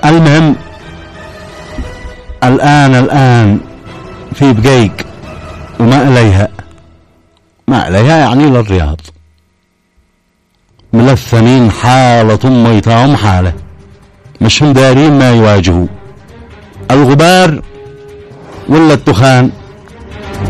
المهم الآن في بقيق وما إليها يعني للرياض ملثمين حالة ميتاهم حالة، مش هم دارين ما يواجهوا، الغبار ولا الدخان.